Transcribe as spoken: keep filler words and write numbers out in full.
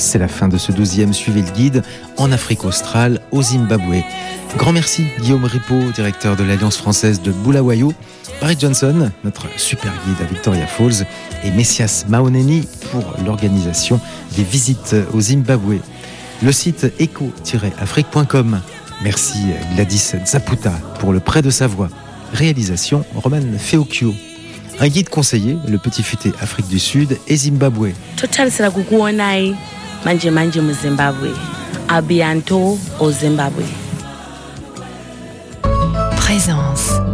C'est la fin de ce douzième Suivez le guide en Afrique australe, au Zimbabwe. Grand merci Guillaume Ripaud, directeur de l'Alliance française de Bulawayo, Barry Johnson, notre super guide à Victoria Falls, et Messias Maoneni pour l'organisation des visites au Zimbabwe. Le site éco tiret afrique point com. Merci Gladys Zaputa pour le prêt de sa voix. Réalisation Roman Feokio. Un guide conseillé, le Petit Futé Afrique du Sud et Zimbabwe. Totalisira kukuonai manje manje mu Zimbabwe. Abianto au Zimbabwe. Présence.